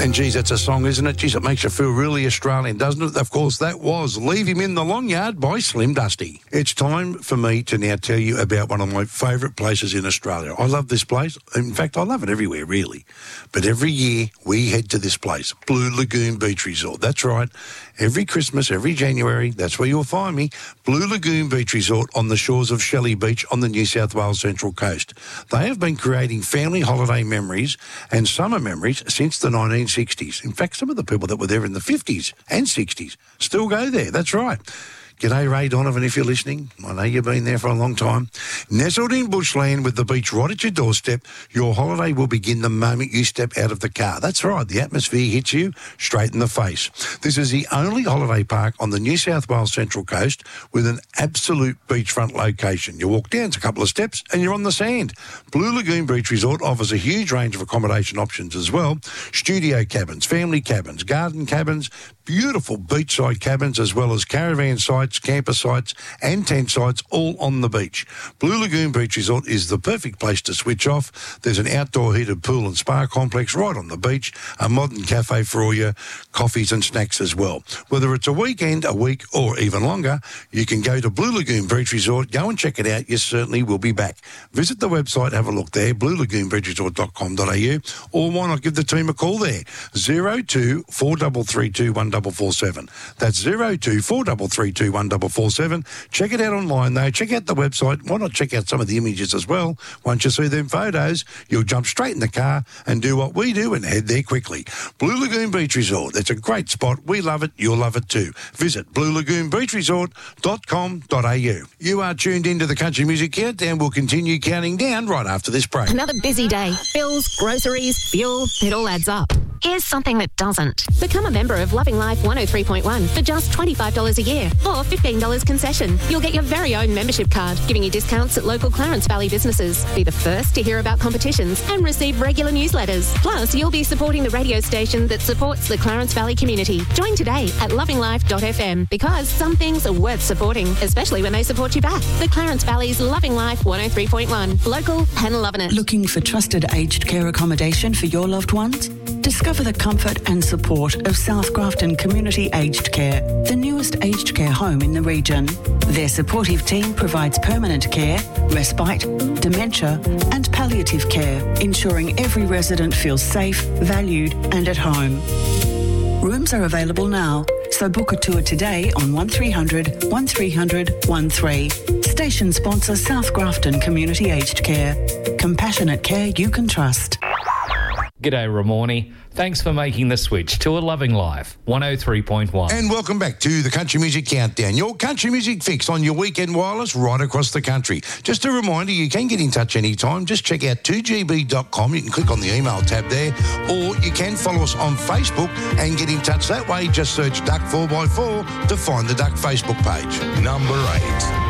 And geez, that's a song, isn't it? Geez, it makes you feel really Australian, doesn't it? Of course, that was Leave Him in the Long Yard by Slim Dusty. It's time for me to now tell you about one of my favourite places in Australia. I love this place. In fact, I love it everywhere, really. But every year, we head to this place, Blue Lagoon Beach Resort. That's right. Every Christmas, every January, that's where you'll find me, Blue Lagoon Beach Resort on the shores of Shelley Beach on the New South Wales Central Coast. They have been creating family holiday memories and summer memories since the 1960s. In fact, some of the people that were there in the 50s and 60s still go there. That's right. G'day, Ray Donovan, if you're listening. I know you've been there for a long time. Nestled in bushland with the beach right at your doorstep, your holiday will begin the moment you step out of the car. That's right, the atmosphere hits you straight in the face. This is the only holiday park on the New South Wales Central Coast with an absolute beachfront location. You walk down a couple of steps and you're on the sand. Blue Lagoon Beach Resort offers a huge range of accommodation options as well. Studio cabins, family cabins, garden cabins, beautiful beachside cabins, as well as caravan sites, camper sites and tent sites all on the beach. Blue Lagoon Beach Resort is the perfect place to switch off. There's an outdoor heated pool and spa complex right on the beach, a modern cafe for all your coffees and snacks as well. Whether it's a weekend, a week or even longer, you can go to Blue Lagoon Beach Resort, go and check it out. You certainly will be back. Visit the website, have a look there, bluelagoonbeachresort.com.au, or why not give the team a call there, 02 4332 1447. That's 02 4332 1447. Check it out online though. Check out the website. Why not check out some of the images as well? Once you see them photos, you'll jump straight in the car and do what we do and head there quickly. Blue Lagoon Beach Resort. It's a great spot. We love it. You'll love it too. Visit bluelagoonbeachresort.com.au. You are tuned into the Country Music Countdown. We'll continue counting down right after this break. Another busy day. Bills, groceries, fuel, it all adds up. Here's something that doesn't. Become a member of Loving Life 103.1 for just $25 a year or $15 concession. You'll get your very own membership card, giving you discounts at local Clarence Valley businesses. Be the first to hear about competitions and receive regular newsletters. Plus, you'll be supporting the radio station that supports the Clarence Valley community. Join today at lovinglife.fm because some things are worth supporting, especially when they support you back. The Clarence Valley's Loving Life 103.1. Local and loving it. Looking for trusted aged care accommodation for your loved ones? Discover the comfort and support of South Grafton Community Aged Care, the newest aged care home in the region. Their supportive team provides permanent care, respite, dementia and palliative care, ensuring every resident feels safe, valued and at home. Rooms are available now, so book a tour today on 1300 1300 13. Station sponsor South Grafton Community Aged Care. Compassionate care you can trust. G'day, Ramornie. Thanks for making the switch to a Loving Life 103.1. And welcome back to the Country Music Countdown, your country music fix on your weekend wireless right across the country. Just a reminder, you can get in touch anytime. Just check out 2gb.com. You can click on the email tab there, or you can follow us on Facebook and get in touch that way. Just search Duck 4x4 to find the Duck Facebook page. Number 8.